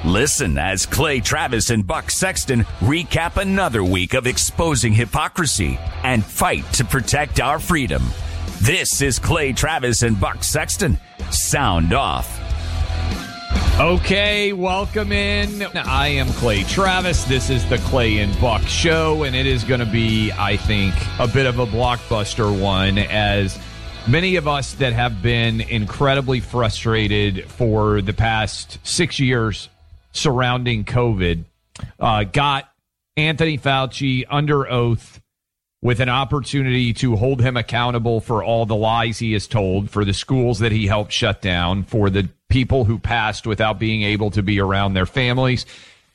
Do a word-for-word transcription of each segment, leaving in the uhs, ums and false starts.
Listen as Clay Travis and Buck Sexton recap another week of exposing hypocrisy and fight to protect our freedom. This is Clay Travis and Buck Sexton. Sound off. Okay, welcome in. I am Clay Travis. This is the Clay and Buck Show, and it is going to be, I think, a bit of a blockbuster one, as many of us that have been incredibly frustrated for the past six years surrounding COVID uh, got Anthony Fauci under oath with an opportunity to hold him accountable for all the lies he has told, for the schools that he helped shut down, for the people who passed without being able to be around their families,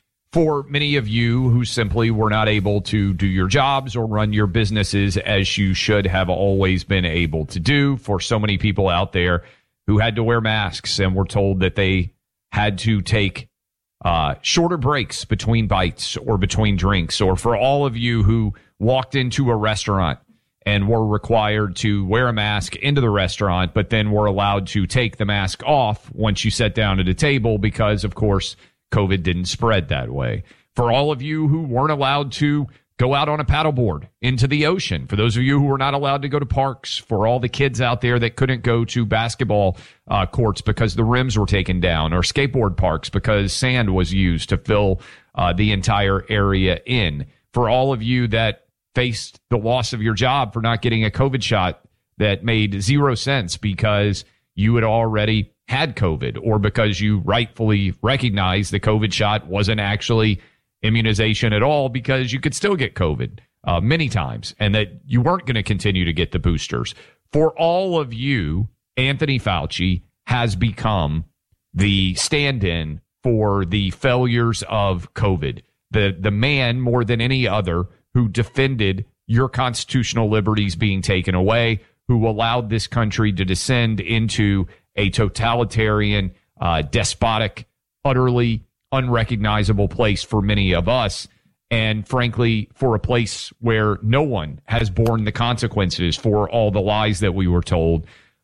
for many of you who simply were not able to do your jobs or run your businesses as you should have always been able to do, for so many people out there who had to wear masks and were told that they had to take uh, shorter breaks between bites or between drinks, or for all of you who walked into a restaurant and were required to wear a mask into the restaurant, but then were allowed to take the mask off once you sat down at a table because, of course, COVID didn't spread that way. For all of you who weren't allowed to go out on a paddleboard into the ocean, for those of you who were not allowed to go to parks, for all the kids out there that couldn't go to basketball uh, courts because the rims were taken down, or skateboard parks because sand was used to fill uh, the entire area in, for all of you that faced the loss of your job for not getting a COVID shot that made zero sense because you had already had COVID, or because you rightfully recognized the COVID shot wasn't actually immunization at all because you could still get COVID uh, many times, and that you weren't going to continue to get the boosters. For all of you, Anthony Fauci has become the stand-in for the failures of COVID. The, the man, more than any other, who defended your constitutional liberties being taken away, who allowed this country to descend into a totalitarian, uh, despotic, utterly unrecognizable place for many of us, and frankly, for a place where no one has borne the consequences for all the lies that we were told.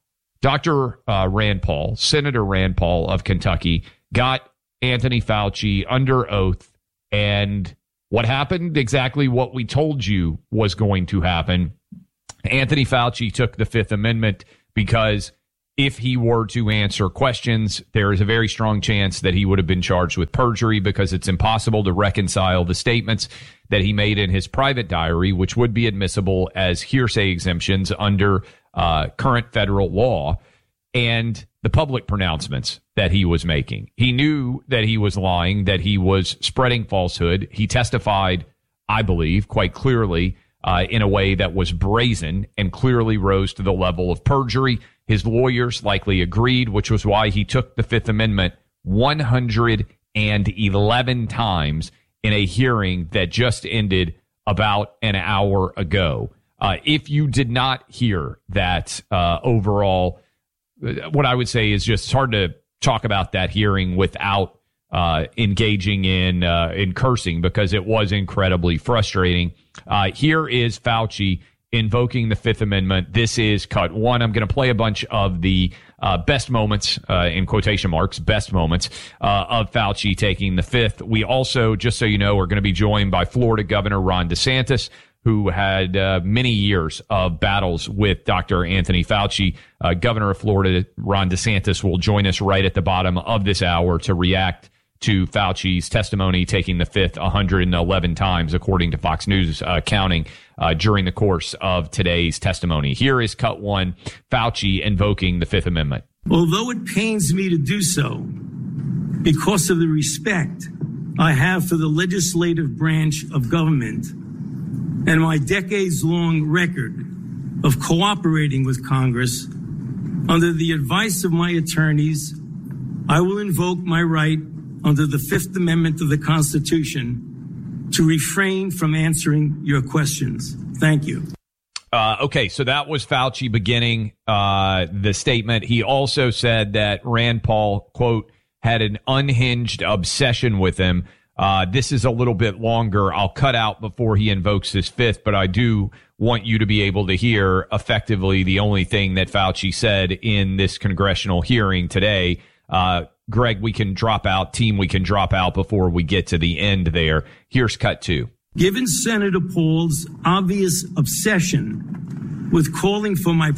Doctor Uh, Rand Paul, Senator Rand Paul of Kentucky, got Anthony Fauci under oath, and what happened? Exactly what we told you was going to happen. Anthony Fauci took the Fifth Amendment because if he were to answer questions, there is a very strong chance that he would have been charged with perjury, because it's impossible to reconcile the statements that he made in his private diary, which would be admissible as hearsay exemptions under uh, current federal law, and the public pronouncements that he was making. He knew that he was lying, that he was spreading falsehood. He testified, I believe, quite clearly uh, in a way that was brazen and clearly rose to the level of perjury. His lawyers likely agreed, which was why he took the Fifth Amendment one hundred eleven times in a hearing that just ended about an hour ago. Uh, if you did not hear that uh, overall, what I would say is just it's hard to talk about that hearing without uh, engaging in uh, in cursing, because it was incredibly frustrating. Uh, here is Fauci invoking the Fifth Amendment. This is cut one. I'm going to play a bunch of the uh, best moments, uh, in quotation marks, best moments uh, of Fauci taking the Fifth. We also, just so you know, are going to be joined by Florida Governor Ron DeSantis, who had uh, many years of battles with Doctor Anthony Fauci. Uh, Governor of Florida, Ron DeSantis, will join us right at the bottom of this hour to react to Fauci's testimony taking the Fifth one hundred eleven times, according to Fox News uh, counting, uh, during the course of today's testimony. Here is cut one, Fauci invoking the Fifth Amendment. Although it pains me to do so because of the respect I have for the legislative branch of government and my decades-long record of cooperating with Congress, under the advice of my attorneys, I will invoke my right under the Fifth Amendment of the Constitution to refrain from answering your questions. Thank you. Uh, okay, so that was Fauci beginning uh, the statement. He also said that Rand Paul, quote, had an unhinged obsession with him. Uh, this is a little bit longer. I'll cut out before he invokes his fifth, but I do want you to be able to hear effectively the only thing that Fauci said in this congressional hearing today. Uh, Greg, we can drop out, team, we can drop out before we get to the end there. Here's cut two. Given Senator Paul's obvious obsession with calling for my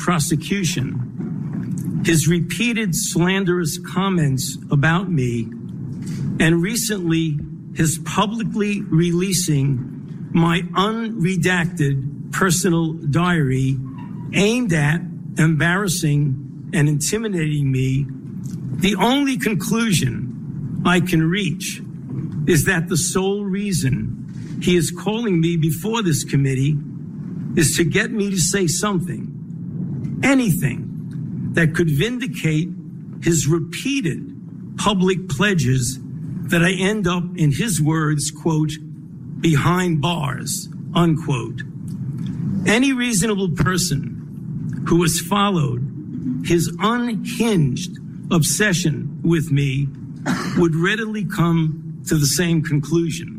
prosecution, his repeated slanderous comments about me, and recently his publicly releasing my unredacted personal diary aimed at embarrassing and intimidating me, the only conclusion I can reach is that the sole reason he is calling me before this committee is to get me to say something, anything that could vindicate his repeated public pledges that I end up, in his words, quote, behind bars, unquote. Any reasonable person who has followed his unhinged obsession with me would readily come to the same conclusion.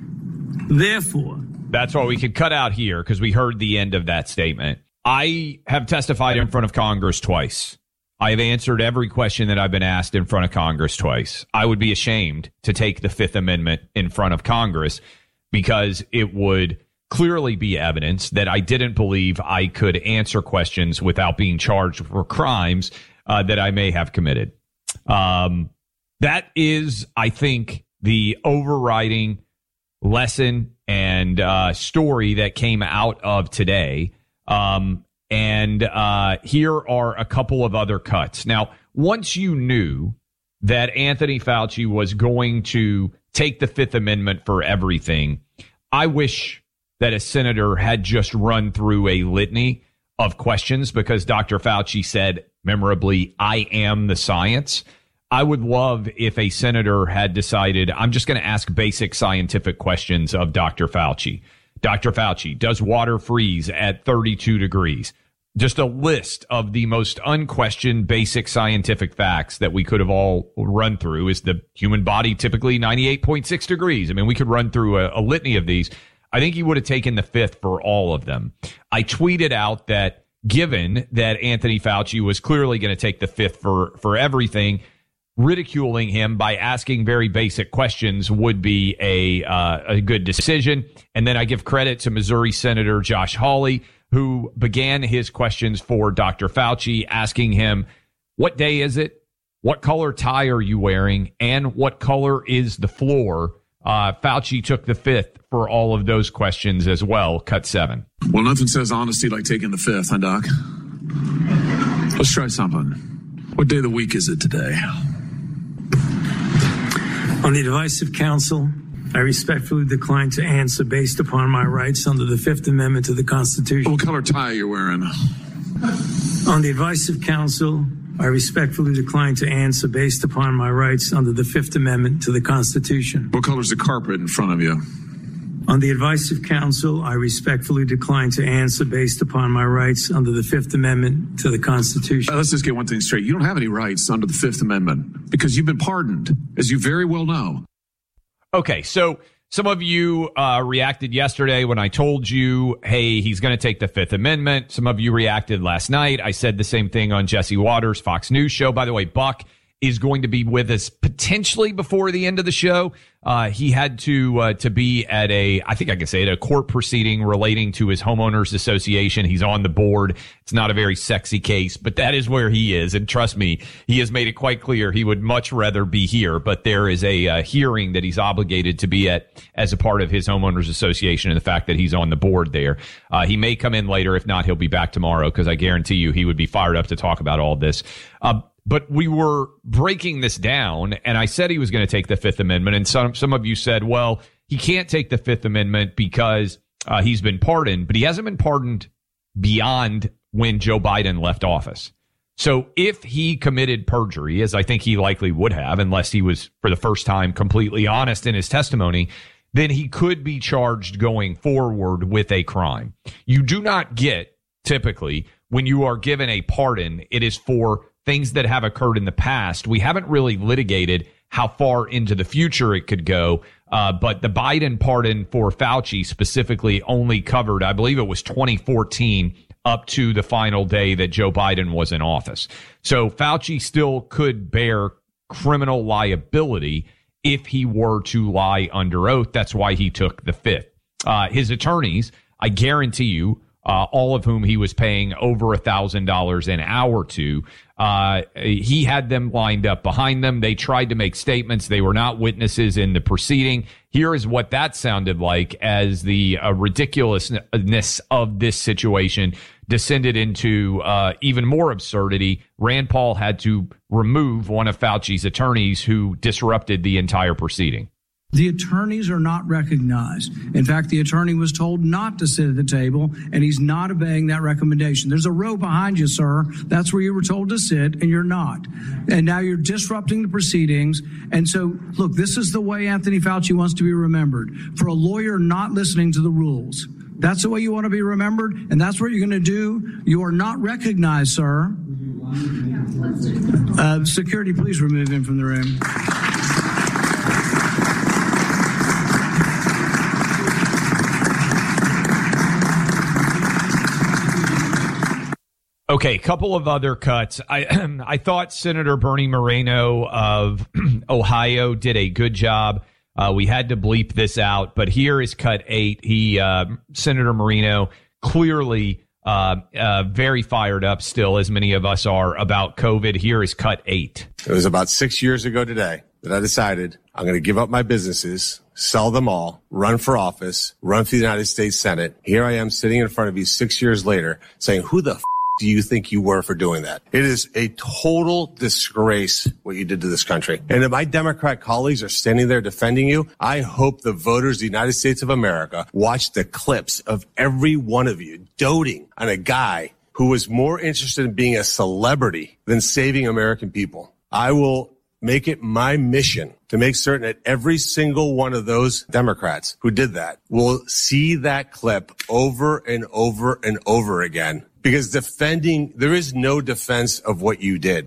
Therefore, that's what we could cut out here because we heard the end of that statement. I have testified in front of Congress twice. I have answered every question that I've been asked in front of Congress twice. I would be ashamed to take the Fifth Amendment in front of Congress because it would clearly be evidence that I didn't believe I could answer questions without being charged for crimes uh, that I may have committed. Um, that is, I think, the overriding lesson and uh, story that came out of today. Um, and uh, here are a couple of other cuts. Now, once you knew that Anthony Fauci was going to take the Fifth Amendment for everything, I wish that a senator had just run through a litany of questions because Doctor Fauci said memorably, I am the science. I would love if a senator had decided, I'm just going to ask basic scientific questions of Doctor Fauci. Doctor Fauci, does water freeze at thirty-two degrees? Just a list of the most unquestioned basic scientific facts that we could have all run through. Is the human body typically ninety-eight point six degrees? I mean, we could run through a, a litany of these. I think he would have taken the fifth for all of them. I tweeted out that given that Anthony Fauci was clearly going to take the fifth for, for everything, ridiculing him by asking very basic questions would be a uh, a good decision. And then I give credit to Missouri Senator Josh Hawley, who began his questions for Doctor Fauci, asking him, what day is it? What color tie are you wearing? And what color is the floor? Uh, Fauci took the fifth for all of those questions as well. Cut seven. Well, nothing says honesty like taking the fifth, huh, Doc? Let's try something. What day of the week is it today? On the advice of counsel, I respectfully decline to answer based upon my rights under the Fifth Amendment to the Constitution. What color tie are you wearing? On the advice of counsel, I respectfully decline to answer based upon my rights under the Fifth Amendment to the Constitution. What color is the carpet in front of you? On the advice of counsel, I respectfully decline to answer based upon my rights under the Fifth Amendment to the Constitution. Uh, let's just get one thing straight. You don't have any rights under the Fifth Amendment because you've been pardoned, as you very well know. Okay, so some of you uh, reacted yesterday when I told you, hey, he's going to take the Fifth Amendment. Some of you reacted last night. I said the same thing on Jesse Waters' Fox News show. By the way, Buck is going to be with us potentially before the end of the show. Uh, he had to uh, to be at a, I think I can say it, a court proceeding relating to his homeowners association. He's on the board. It's not a very sexy case, but that is where he is. And trust me, he has made it quite clear he would much rather be here. But there is a uh, hearing that he's obligated to be at as a part of his homeowners association, and the fact that he's on the board there. Uh, he may come in later. If not, he'll be back tomorrow because I guarantee you he would be fired up to talk about all this. Uh, But we were breaking this down, and I said he was going to take the Fifth Amendment, and some some of you said, well, he can't take the Fifth Amendment because uh, he's been pardoned, but he hasn't been pardoned beyond when Joe Biden left office. So if he committed perjury, as I think he likely would have, unless he was, for the first time, completely honest in his testimony, then he could be charged going forward with a crime. You do not get, typically, when you are given a pardon, it is for things that have occurred in the past. We haven't really litigated how far into the future it could go. Uh, but the Biden pardon for Fauci specifically only covered, I believe it was twenty fourteen up to the final day that Joe Biden was in office. So Fauci still could bear criminal liability if he were to lie under oath. That's why he took the fifth. Uh, his attorneys, I guarantee you, uh, all of whom he was paying over a thousand dollars an hour to, uh, he had them lined up behind them. They tried to make statements. They were not witnesses in the proceeding. Here is what that sounded like as the uh, ridiculousness of this situation descended into uh, even more absurdity. Rand Paul had to remove one of Fauci's attorneys who disrupted the entire proceeding. The attorneys are not recognized. In fact, the attorney was told not to sit at the table, and he's not obeying that recommendation. There's a row behind you, sir. That's where you were told to sit, and you're not. And now you're disrupting the proceedings. And so, look, this is the way Anthony Fauci wants to be remembered. For a lawyer not listening to the rules. That's the way you want to be remembered, and that's what you're going to do. You are not recognized, sir. Uh, security, please remove him from the room. Okay, a couple of other cuts. I I thought Senator Bernie Moreno of Ohio did a good job. Uh, we had to bleep this out, but here is cut eight. He, uh, Senator Moreno, clearly uh, uh, very fired up still, as many of us are, about COVID. Here is cut eight. It was about six years ago today that I decided I'm going to give up my businesses, sell them all, run for office, run for the United States Senate. Here I am sitting in front of you six years later saying, who the f- do you think you were for doing that? It is a total disgrace what you did to this country. And if my Democrat colleagues are standing there defending you, I hope the voters of the United States of America watch the clips of every one of you doting on a guy who was more interested in being a celebrity than saving American people. I will make it my mission to make certain that every single one of those Democrats who did that will see that clip over and over and over again. Because defending, there is no defense of what you did.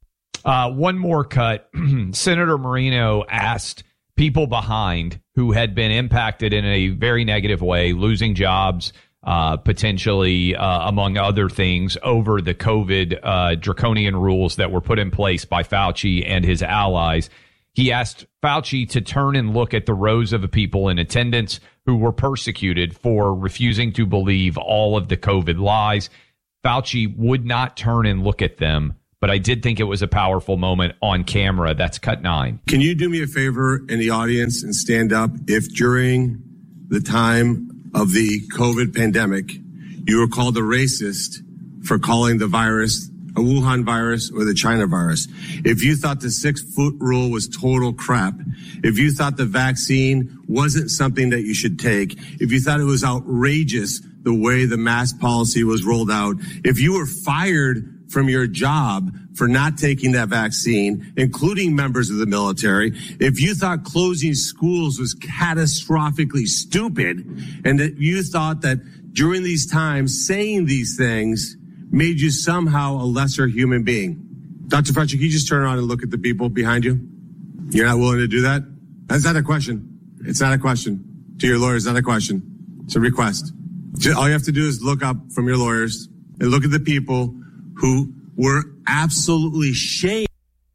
Uh, one more cut. Senator Moreno asked people behind who had been impacted in a very negative way, losing jobs, uh, potentially, uh, among other things, over the COVID uh, draconian rules that were put in place by Fauci and his allies. He asked Fauci to turn and look at the rows of people in attendance who were persecuted for refusing to believe all of the COVID lies. Fauci would not turn and look at them, but I did think it was a powerful moment on camera. That's cut nine. Can you do me a favor in the audience and stand up if during the time of the COVID pandemic, you were called a racist for calling the virus a Wuhan virus or the China virus? If you thought the six-foot rule was total crap, if you thought the vaccine wasn't something that you should take, if you thought it was outrageous the way the mask policy was rolled out, if you were fired from your job for not taking that vaccine, including members of the military, if you thought closing schools was catastrophically stupid, and that you thought that during these times saying these things made you somehow a lesser human being. Doctor Fauci, can you just turn around and look at the people behind you? You're not willing to do that? That's not a question. It's not a question. To your lawyers, not a question. It's a request. All you have to do is look up from your lawyers and look at the people who were absolutely shamed.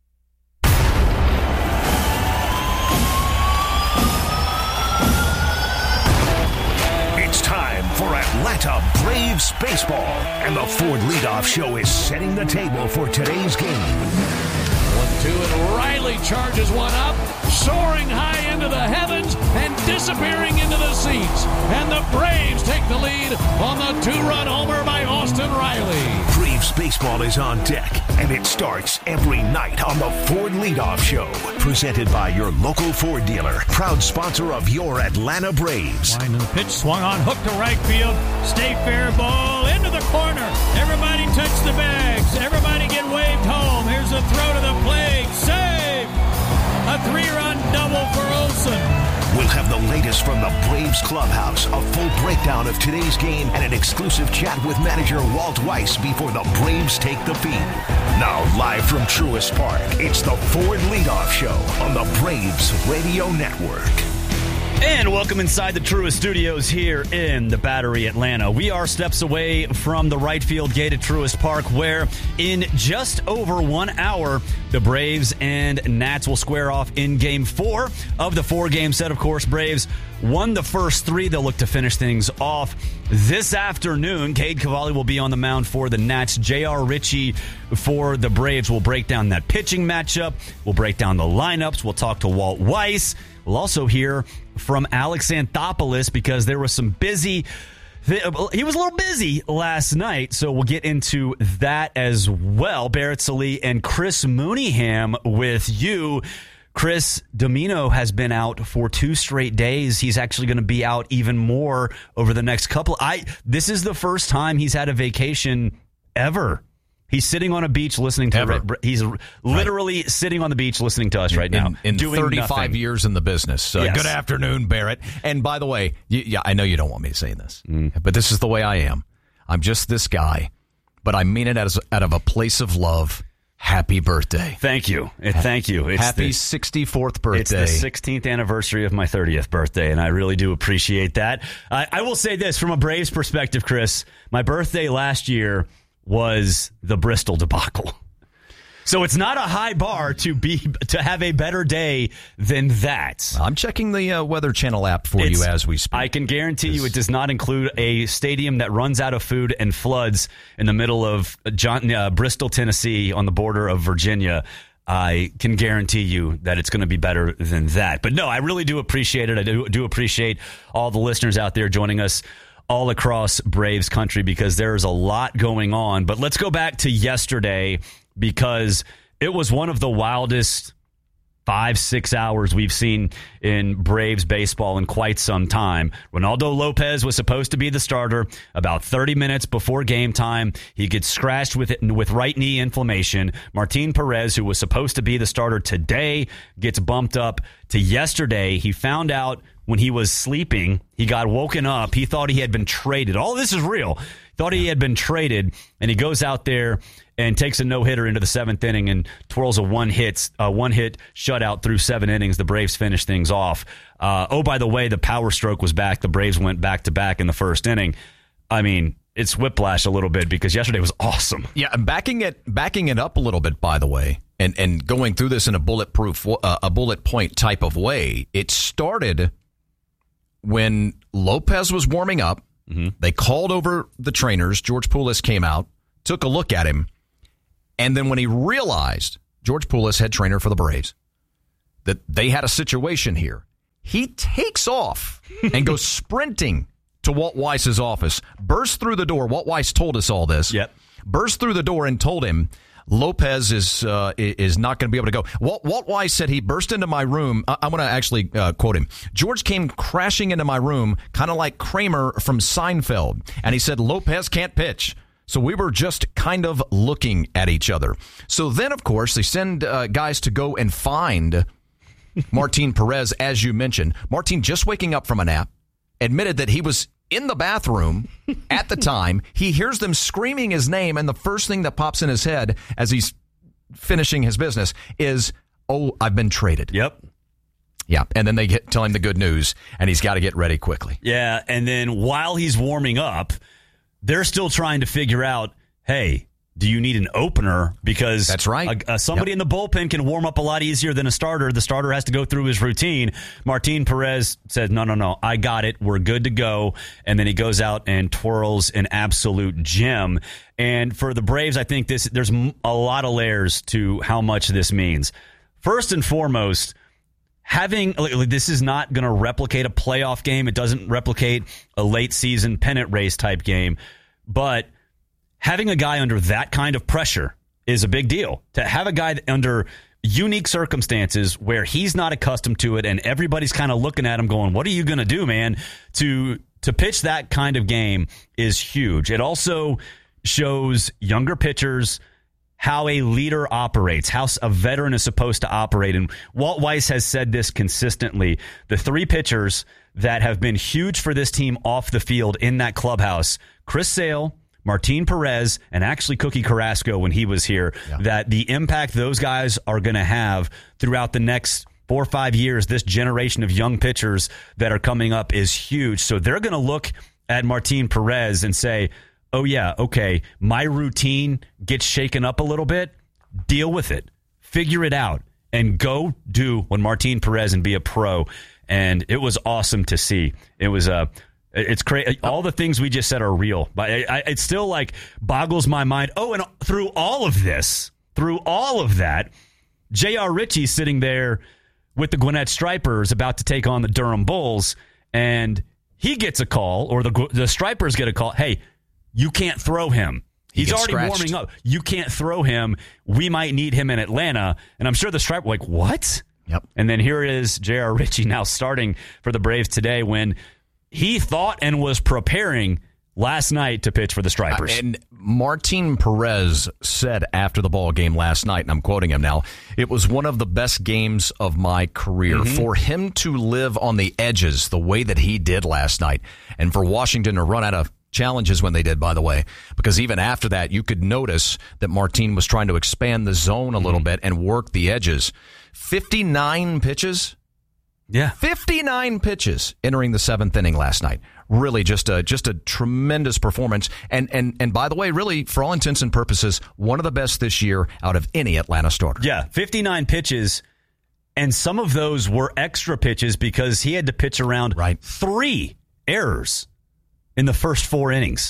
It's time for Atlanta Braves baseball, and the Ford Leadoff Show is setting the table for today's game. One, two, and Riley charges one up, soaring high into the heavens and disappearing into the seats. And the Braves take the lead on the two-run homer by Austin Riley. Braves baseball is on deck, and it starts every night on the Ford Leadoff Show. Presented by your local Ford dealer, proud sponsor of your Atlanta Braves. Line and the pitch swung on, hook to right field. Stay fair ball into the corner. Everybody touch the bags. Everybody get waved home. Here's a throw to the plate. Save! A three-run double for Olsen. We'll have the latest from the Braves clubhouse, a full breakdown of today's game, and an exclusive chat with manager Walt Weiss before the Braves take the field. Now, live from Truist Park, it's the Ford Leadoff Show on the Braves Radio Network. And welcome inside the Truist Studios here in the Battery, Atlanta. We are steps away from the right field gate at Truist Park, where in just over one hour, the Braves and Nats will square off in Game four of the four-game set. Of course, Braves won the first three. They'll look to finish things off this afternoon. Cade Cavalli will be on the mound for the Nats. J R. Ritchie for the Braves will break down that pitching matchup. We'll break down the lineups. We'll talk to Walt Weiss. We'll also hear from Alex Anthopoulos because there was some busy... He was a little busy last night, so we'll get into that as well. Barrett Sallee and Chris Mooneyham with you. Chris Domino has been out for two straight days. He's actually going to be out even more over the next couple. I This is the first time he's had a vacation ever. He's sitting on a beach listening to Ever. He's literally right. sitting on the beach listening to us right now. In, in doing thirty-five nothing. years in the business. Uh, yes. Good afternoon, Barrett. And by the way, you, yeah, I know you don't want me to say this, mm. but this is the way I am. I'm just this guy, but I mean it as, out of a place of love. Happy birthday. Thank you. Thank you. It's Happy the, sixty-fourth birthday. It's the sixteenth anniversary of my thirtieth birthday, and I really do appreciate that. I, I will say this from a Braves perspective, Chris. My birthday last year was the Bristol debacle. So it's not a high bar to be to have a better day than that. I'm checking the uh, Weather Channel app for it's, you as we speak. I can guarantee you it does not include a stadium that runs out of food and floods in the middle of John, uh, Bristol, Tennessee, on the border of Virginia. I can guarantee you that it's going to be better than that. But no, I really do appreciate it. I do, do appreciate all the listeners out there joining us all across Braves country because there's a lot going on. But let's go back to yesterday because it was one of the wildest five, six hours we've seen in Braves baseball in quite some time. Ronaldo Lopez was supposed to be the starter about thirty minutes before game time. He gets scratched with it, with right knee inflammation. Martin Perez, who was supposed to be the starter today, gets bumped up to yesterday. He found out when he was sleeping, he got woken up. He thought he had been traded. All this is real. Thought he had been traded, and he goes out there and takes a no-hitter into the seventh inning and twirls a one-hit uh, one-hit shutout through seven innings. The Braves finish things off. Uh, oh, by the way, the power stroke was back. The Braves went back-to-back in the first inning. I mean, it's whiplash a little bit because yesterday was awesome. Yeah, backing it backing it up a little bit, by the way, and, and going through this in a bulletproof, uh, a bullet point type of way, it started when Lopez was warming up. Mm-hmm. They called over the trainers. George Poulos came out, took a look at him, and then when he realized, George Poulos, head trainer for the Braves, that they had a situation here, he takes off and goes sprinting to Walt Weiss's office, bursts through the door. Walt Weiss told us all this. Yep. Burst through the door and told him Lopez is uh, is not going to be able to go. Walt, Walt Weiss said he burst into my room. I, I'm going to actually uh, quote him. George came crashing into my room, kind of like Kramer from Seinfeld. And he said, Lopez can't pitch. So we were just kind of looking at each other. So then, of course, they send uh, guys to go and find Martin Perez, as you mentioned. Martin, just waking up from a nap, admitted that he was in the bathroom at the time. He hears them screaming his name, and the first thing that pops in his head as he's finishing his business is, oh, I've been traded. Yep. Yeah, and then they get, tell him the good news, and he's got to get ready quickly. Yeah, and then while he's warming up, they're still trying to figure out, hey, do you need an opener? Because that's right. A, a, somebody yep. in the bullpen can warm up a lot easier than a starter. The starter has to go through his routine. Martin Perez said, no, no, no, I got it. We're good to go. And then he goes out and twirls an absolute gem. And for the Braves, I think this there's a lot of layers to how much this means. First and foremost, having this is not going to replicate a playoff game. It doesn't replicate a late season pennant race type game. But having a guy under that kind of pressure is a big deal. To have a guy under unique circumstances where he's not accustomed to it and everybody's kind of looking at him going, what are you going to do, man? To to pitch that kind of game is huge. It also shows younger pitchers how a leader operates, how a veteran is supposed to operate. And Walt Weiss has said this consistently. The three pitchers that have been huge for this team off the field in that clubhouse, Chris Sale, Martin Perez, and actually Cookie Carrasco when he was here, yeah. that the impact those guys are going to have throughout the next four or five years, this generation of young pitchers that are coming up is huge. So they're going to look at Martin Perez and say, oh, yeah, okay, my routine gets shaken up a little bit. Deal with it. Figure it out. And go do what Martin Perez and be a pro. And it was awesome to see. It was a... Uh, It's crazy. All the things we just said are real, but I, I, it still like boggles my mind. Oh, and through all of this, through all of that, J R. Ritchie sitting there with the Gwinnett Stripers about to take on the Durham Bulls, and he gets a call, or the the Stripers get a call. Hey, you can't throw him. He's already scratched. warming up. You can't throw him. We might need him in Atlanta. And I'm sure the Stripers were like, what? Yep. And then here it is, J R. Ritchie now starting for the Braves today when he thought and was preparing last night to pitch for the Stripers. Uh, and Martin Perez said after the ball game last night, and I'm quoting him now, it was one of the best games of my career. Mm-hmm. For him to live on the edges the way that he did last night, and for Washington to run out of challenges when they did, by the way, because even after that, you could notice that Martin was trying to expand the zone a little mm-hmm. bit and work the edges. fifty-nine pitches. Yeah, fifty-nine pitches entering the seventh inning last night. Really, just a just a tremendous performance. And and and by the way, really, for all intents and purposes, one of the best this year out of any Atlanta starter. Yeah, fifty-nine pitches, and some of those were extra pitches because he had to pitch around right. three errors in the first four innings.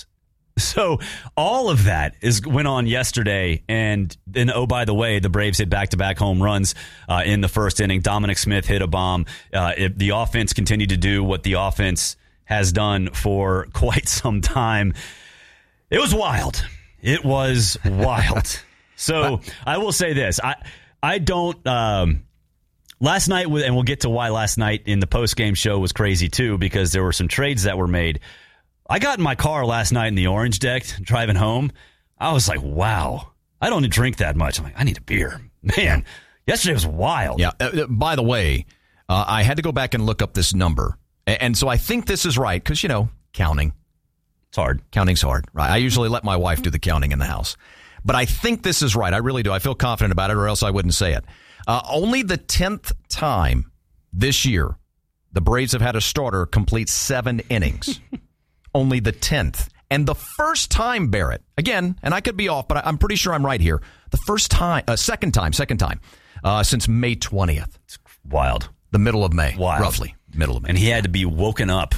So all of that is went on yesterday, and then, oh, by the way, the Braves hit back-to-back home runs uh, in the first inning. Dominic Smith hit a bomb. Uh, it, the offense continued to do what the offense has done for quite some time. It was wild. It was wild. So I will say this. I I don't um, – last night, and we'll get to why last night in the post-game show was crazy too, because there were some trades that were made. I got in my car last night in the orange deck driving home. I was like, wow, I don't drink that much. I'm like, I need a beer. Man, yesterday was wild. Yeah. Uh, by the way, uh, I had to go back and look up this number. And, and so I think this is right because, you know, counting. It's hard. Counting's hard. Right. I usually let my wife do the counting in the house. But I think this is right. I really do. I feel confident about it, or else I wouldn't say it. Uh, only the tenth time this year the Braves have had a starter complete seven innings. Only the tenth. And the first time, Barrett, again, and I could be off, but I'm pretty sure I'm right here. The first time, uh, second time, second time, uh, since May twentieth. It's wild. The middle of May. Wild. Roughly. Middle of May. And he had to be woken up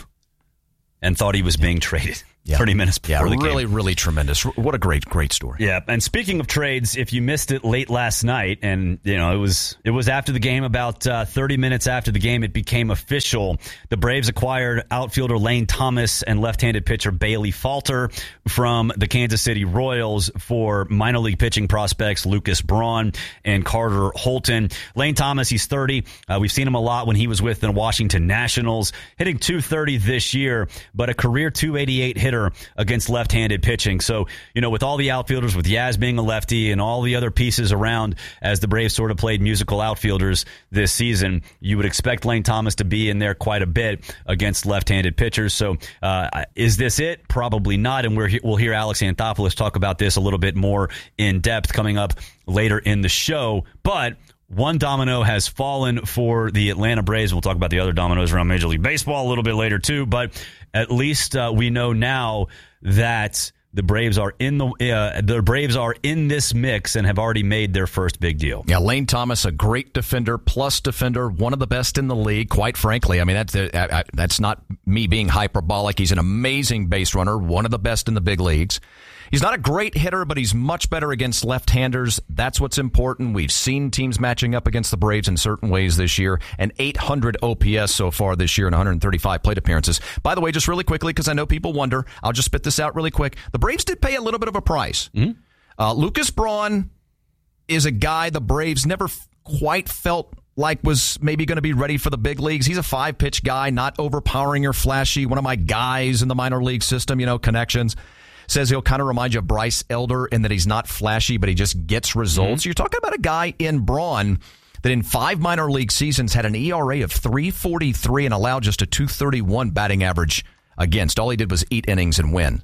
and thought he was yeah. being traded. Yeah. thirty minutes before yeah, the game. Really, really tremendous. What a great, great story. Yeah, and speaking of trades, if you missed it late last night, and you know it was it was after the game, about uh, thirty minutes after the game, it became official. The Braves acquired outfielder Lane Thomas and left-handed pitcher Bailey Falter from the Kansas City Royals for minor league pitching prospects Lucas Braun and Carter Holton. Lane Thomas, he's thirty. Uh, we've seen him a lot when he was with the Washington Nationals, hitting two thirty this year, but a career two eighty-eight hitter against left-handed pitching. So, you know, with all the outfielders, with Yaz being a lefty and all the other pieces around as the Braves sort of played musical outfielders this season, you would expect Lane Thomas to be in there quite a bit against left-handed pitchers. So uh, is this it? Probably not. And we're, we'll hear Alex Anthopoulos talk about this a little bit more in depth coming up later in the show. But one domino has fallen for the Atlanta Braves. We'll talk about the other dominoes around Major League Baseball a little bit later, too. But at least uh, we know now that the Braves are in the uh, the Braves are in this mix and have already made their first big deal. Yeah, Lane Thomas, a great defender, plus defender, one of the best in the league. Quite frankly, I mean that's uh, that's not me being hyperbolic. He's an amazing base runner, one of the best in the big leagues. He's not a great hitter, but he's much better against left-handers. That's what's important. We've seen teams matching up against the Braves in certain ways this year. An eight hundred O P S so far this year and one hundred thirty-five plate appearances. By the way, just really quickly, because I know people wonder, I'll just spit this out really quick. The Braves did pay a little bit of a price. Mm-hmm. Uh, Lucas Braun is a guy the Braves never f- quite felt like was maybe going to be ready for the big leagues. He's a five-pitch guy, not overpowering or flashy. One of my guys in the minor league system, you know, connections. Says he'll kind of remind you of Bryce Elder in that he's not flashy, but he just gets results. Mm-hmm. You're talking about a guy in Braun that in five minor league seasons had an E R A of three forty-three and allowed just a two thirty-one batting average against. All he did was eat innings and win.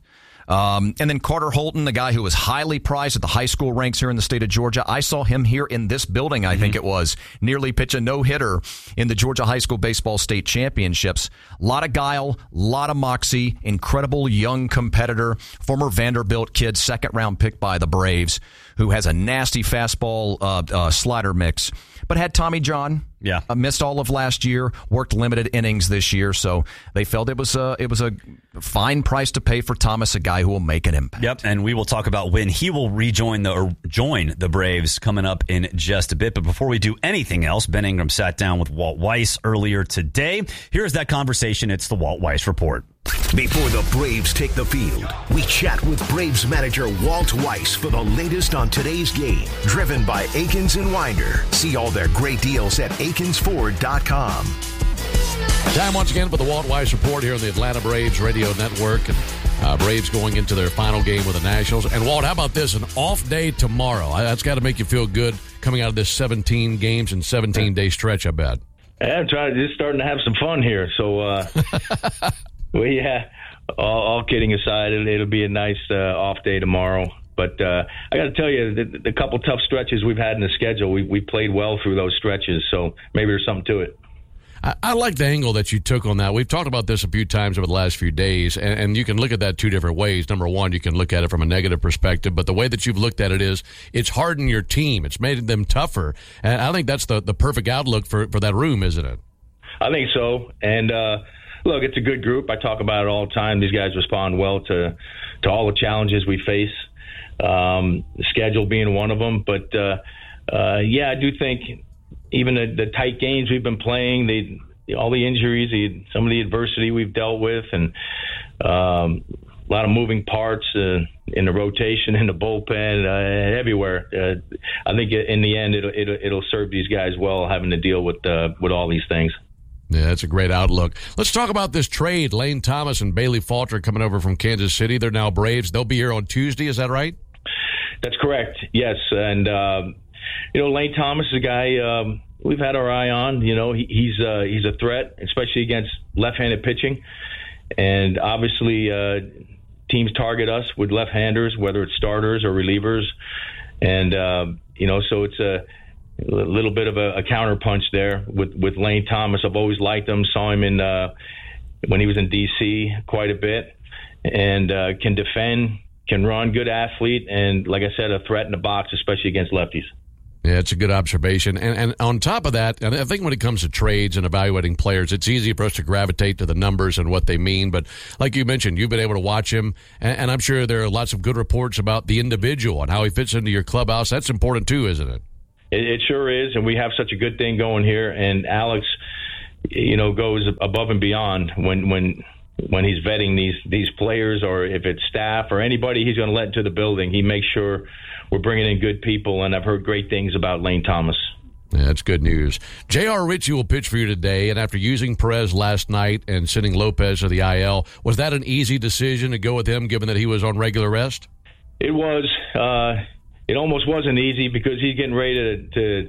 Um, and then Carter Holton, the guy who was highly prized at the high school ranks here in the state of Georgia. I saw him here in this building, I mm-hmm. think it was, nearly pitch a no-hitter in the Georgia High School Baseball State Championships. A lot of guile, a lot of moxie, incredible young competitor, former Vanderbilt kid, second-round pick by the Braves, who has a nasty fastball uh, uh, slider mix, but had Tommy John. Yeah, uh, missed all of last year, worked limited innings this year, so they felt it was a it was a fine price to pay for Thomas, a guy who will make an impact. Yep, and we will talk about when he will rejoin the or join the Braves coming up in just a bit. But before we do anything else, Ben Ingram sat down with Walt Weiss earlier today. Here's that conversation. It's the Walt Weiss Report. Before the Braves take the field, we chat with Braves manager Walt Weiss for the latest on today's game. Driven by Akins and Winder. See all their great deals at akins ford dot com. Time once again for the Walt Weiss Report here on the Atlanta Braves Radio Network. And uh, Braves going into their final game with the Nationals. And Walt, how about this? An off day tomorrow. That's got to make you feel good coming out of this seventeen games and seventeen day stretch, I bet. Yeah, I'm trying to just starting to have some fun here. So, uh, well, yeah, all, all kidding aside, it'll, it'll be a nice uh, off day tomorrow. But uh, I got to tell you, the, the couple tough stretches we've had in the schedule, we we played well through those stretches. So maybe there's something to it. I, I like the angle that you took on that. We've talked about this a few times over the last few days, and, and you can look at that two different ways. Number one, you can look at it from a negative perspective, but the way that you've looked at it is it's hardened your team. It's made them tougher. And I think that's the, the perfect outlook for, for that room, isn't it? I think so. And, uh, look, it's a good group. I talk about it all the time. These guys respond well to, to all the challenges we face, um, the schedule being one of them. But, uh, uh, yeah, I do think even the, the tight games we've been playing, they, all the injuries, the, some of the adversity we've dealt with, and um, a lot of moving parts uh, in the rotation, in the bullpen, uh, everywhere. Uh, I think in the end it'll, it'll, it'll serve these guys well having to deal with uh, with all these things. Yeah, that's a great outlook. Let's talk about this trade. Lane Thomas and Bailey Falter coming over from Kansas City. They're now Braves. They'll be here on Tuesday. Is that right? That's correct. Yes. And, um, you know, Lane Thomas is a guy um, we've had our eye on. You know, he, he's, uh, he's a threat, especially against left-handed pitching. And obviously uh, teams target us with left-handers, whether it's starters or relievers. And, uh, you know, so it's a a little bit of a, a counter punch there with, with Lane Thomas. I've always liked him. Saw him in uh, when he was in D C quite a bit, and uh, can defend, can run, good athlete, and like I said, a threat in the box, especially against lefties. Yeah, it's a good observation. And, and on top of that, I think when it comes to trades and evaluating players, it's easy for us to gravitate to the numbers and what they mean. But like you mentioned, you've been able to watch him, and, and I'm sure there are lots of good reports about the individual and how he fits into your clubhouse. That's important too, isn't it? It, it sure is, and we have such a good thing going here. And Alex, you know, goes above and beyond when when when he's vetting these these players, or if it's staff or anybody he's going to let into the building. He makes sure we're bringing in good people, and I've heard great things about Lane Thomas. Yeah, that's good news. J R. Ritchie will pitch for you today, and after using Perez last night and sending Lopez to the I L, was that an easy decision to go with him, given that he was on regular rest? It was. Uh, it almost wasn't easy because he's getting ready to to,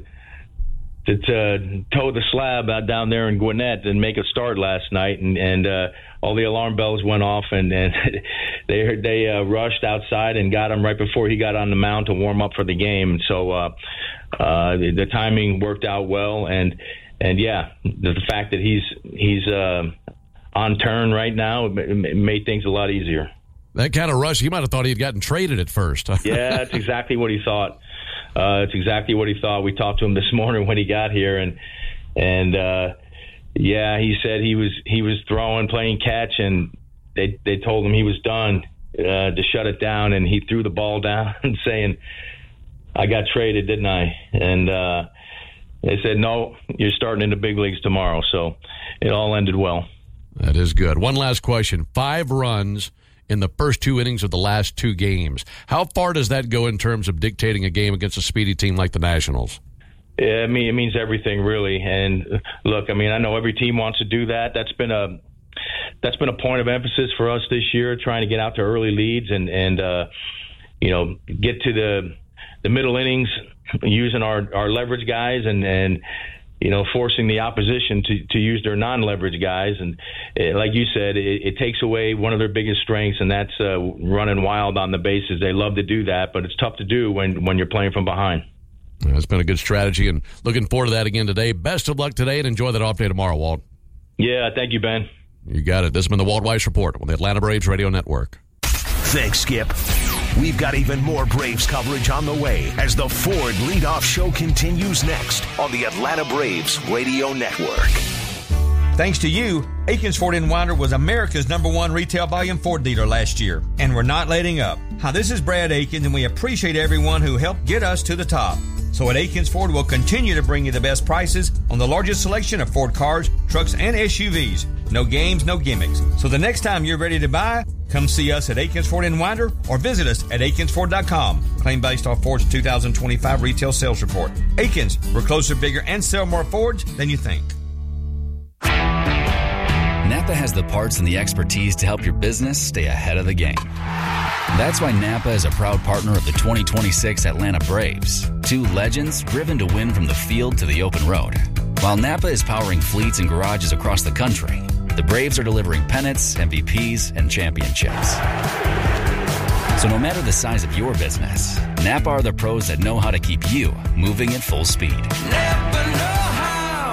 to, to toe the slab out down there in Gwinnett and make a start last night, and, and uh, all the alarm bells went off, and, and they they uh, rushed outside and got him right before he got on the mound to warm up for the game. So uh, uh, the, the timing worked out well, and and yeah, the, the fact that he's he's uh, on turn right now it made things a lot easier. That kind of rush, he might have thought he had gotten traded at first. Yeah, that's exactly what he thought. Uh, it's exactly what he thought. We talked to him this morning when he got here, and and uh, yeah, he said he was he was throwing, playing catch, and they they told him he was done uh, to shut it down, and he threw the ball down, saying, "I got traded, didn't I?" And uh, they said, "No, you're starting in the big leagues tomorrow." So it all ended well. That is good. One last question: five runs in the first two innings of the last two games. How far does that go in terms of dictating a game against a speedy team like the Nationals? Yeah, I mean, it means everything, really. And look, I mean, I know every team wants to do that. That's been a that's been a point of emphasis for us this year, trying to get out to early leads and and uh, you know, get to the the middle innings using our, our leverage guys and and you know, forcing the opposition to, to use their non-leverage guys. And uh, like you said, it, it takes away one of their biggest strengths, and that's uh, running wild on the bases. They love to do that, but it's tough to do when, when you're playing from behind. That's been a good strategy, and looking forward to that again today. Best of luck today, and enjoy that off day tomorrow, Walt. Yeah, thank you, Ben. You got it. This has been the Walt Weiss Report on the Atlanta Braves Radio Network. Thanks, Skip. We've got even more Braves coverage on the way as the Ford Leadoff Show continues next on the Atlanta Braves Radio Network. Thanks to you, Akins Ford in Winder was America's number one retail volume Ford dealer last year, and we're not letting up. Hi, this is Brad Akins, and we appreciate everyone who helped get us to the top. So at Akins Ford, we'll continue to bring you the best prices on the largest selection of Ford cars, trucks, and S U Vs. No games, no gimmicks. So the next time you're ready to buy, come see us at Akins Ford in Winder or visit us at akins ford dot com. Claim based off Ford's two thousand twenty-five retail sales report. Akins, we're closer, bigger, and sell more Fords than you think. Napa has the parts and the expertise to help your business stay ahead of the game. That's why Napa is a proud partner of the twenty twenty-six Atlanta Braves, two legends driven to win from the field to the open road. While Napa is powering fleets and garages across the country, the Braves are delivering pennants, M V Ps, and championships. So no matter the size of your business, Napa are the pros that know how to keep you moving at full speed. Napa know how.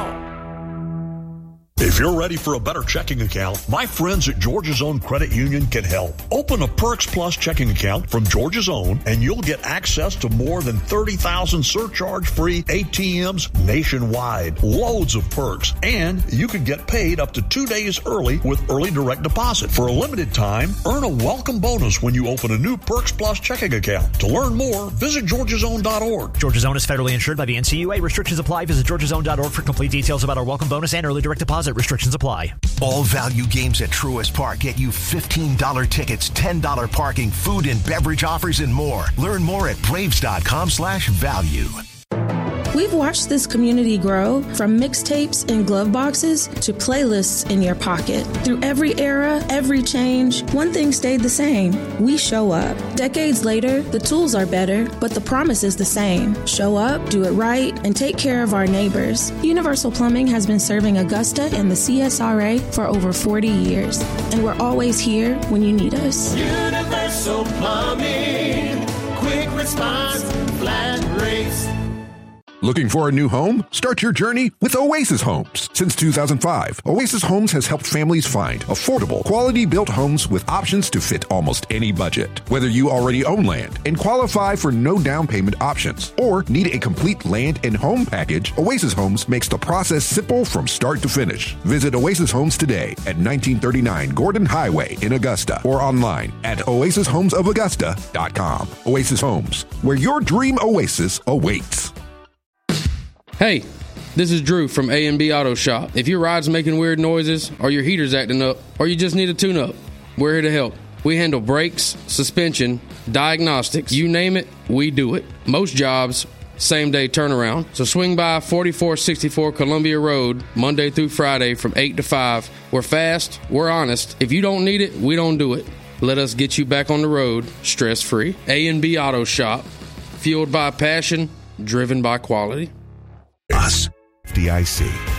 If you're ready for a better checking account, my friends at Georgia's Own Credit Union can help. Open a Perks Plus checking account from Georgia's Own, and you'll get access to more than thirty thousand surcharge-free A T Ms nationwide. Loads of perks, and you can get paid up to two days early with early direct deposit. For a limited time, earn a welcome bonus when you open a new Perks Plus checking account. To learn more, visit georgias own dot org. Georgia's Own is federally insured by the N C U A. Restrictions apply. Visit georgias own dot org for complete details about our welcome bonus and early direct deposit. Restrictions apply. All value games at Truist Park get you fifteen dollars tickets, ten dollars parking, food and beverage offers, and more. Learn more at braves dot com slash value. We've watched this community grow from mixtapes and glove boxes to playlists in your pocket. Through every era, every change, one thing stayed the same. We show up. Decades later, the tools are better, but the promise is the same. Show up, do it right, and take care of our neighbors. Universal Plumbing has been serving Augusta and the C S R A for over forty years, and we're always here when you need us. Universal Plumbing, quick response, flat rates. Looking for a new home? Start your journey with Oasis Homes. Since two thousand five, Oasis Homes has helped families find affordable, quality-built homes with options to fit almost any budget. Whether you already own land and qualify for no down payment options or need a complete land and home package, Oasis Homes makes the process simple from start to finish. Visit Oasis Homes today at nineteen thirty-nine Gordon Highway in Augusta or online at oasis homes of augusta dot com. Oasis Homes, where your dream oasis awaits. Hey, this is Drew from A and B Auto Shop. If your ride's making weird noises, or your heater's acting up, or you just need a tune-up, we're here to help. We handle brakes, suspension, diagnostics, you name it, we do it. Most jobs, same-day turnaround. So swing by forty-four sixty-four Columbia Road, Monday through Friday from eight to five. We're fast, we're honest. If you don't need it, we don't do it. Let us get you back on the road, stress-free. A and B Auto Shop, fueled by passion, driven by quality. Us, F D I C.